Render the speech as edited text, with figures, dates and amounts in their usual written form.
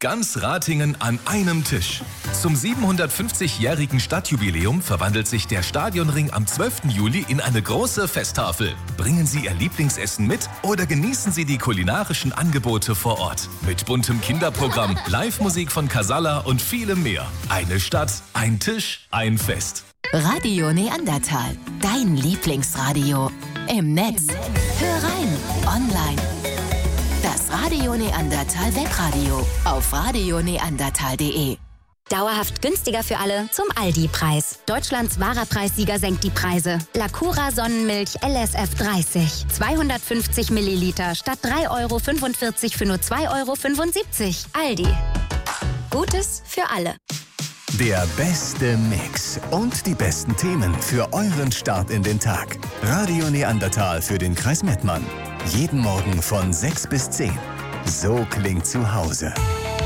Ganz Ratingen an einem Tisch. Zum 750-jährigen Stadtjubiläum verwandelt sich der Stadionring am 12. Juli in eine große Festtafel. Bringen Sie Ihr Lieblingsessen mit oder genießen Sie die kulinarischen Angebote vor Ort. Mit buntem Kinderprogramm, Live-Musik von Casalla und vielem mehr. Eine Stadt, ein Tisch, ein Fest. Radio Neandertal, dein Lieblingsradio. Im Netz. Hör rein, online. Das Radio Neandertal Webradio auf radioneandertal.de. Dauerhaft günstiger für alle zum Aldi-Preis. Deutschlands wahrer Preissieger senkt die Preise. Lacura Sonnenmilch LSF 30. 250 Milliliter statt 3,45 € für nur 2,75 €. Aldi. Gutes für alle. Der beste Mix und die besten Themen für euren Start in den Tag. Radio Neandertal für den Kreis Mettmann. Jeden Morgen von 6 bis 10. So klingt zu Hause.